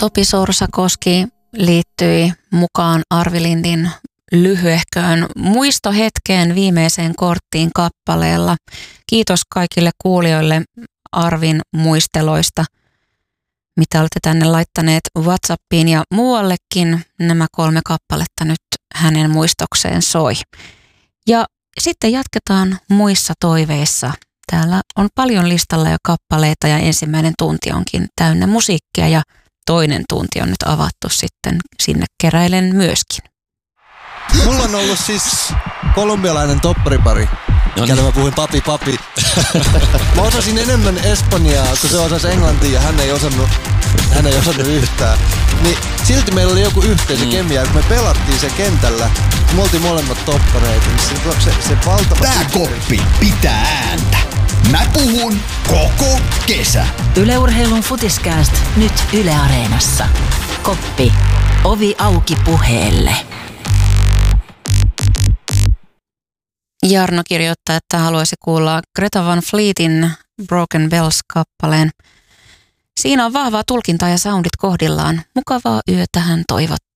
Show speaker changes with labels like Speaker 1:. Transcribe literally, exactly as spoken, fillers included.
Speaker 1: Topi Sorsakoski liittyi mukaan Arvi Lindin lyhyehköön muistohetkeen viimeiseen korttiin kappaleella. Kiitos kaikille kuulijoille Arvin muisteloista, mitä olette tänne laittaneet WhatsAppiin ja muuallekin. Nämä kolme kappaletta nyt hänen muistokseen soi. Ja sitten jatketaan muissa toiveissa. Täällä on paljon listalla jo kappaleita ja ensimmäinen tunti onkin täynnä musiikkia ja toinen tunti on nyt avattu sitten sinne keräilen myöskin.
Speaker 2: Mulla on ollut siis kolumbialainen topparipari. No niin. Mä puhuin papi papi. Mä osasin enemmän espanjaa, kun se osasi englantia ja hän ei osannut, hän ei osannut yhtään. Niin silti meillä oli joku yhteisö mm. kemia, kun me pelattiin sen kentällä. Me oltiin molemmat toppareita. Niin se, se, se valtava...
Speaker 3: Tää koppi pitää ääntä. Mä puhun koko kesä.
Speaker 4: Yle Urheilun Futiskääst nyt Yle Areenassa. Koppi. Ovi auki puheelle.
Speaker 1: Jarno kirjoittaa, että haluaisi kuulla Greta Van Fleetin Broken Bells-kappaleen. Siinä on vahvaa tulkintaa ja soundit kohdillaan. Mukavaa yötä hän toivottaa.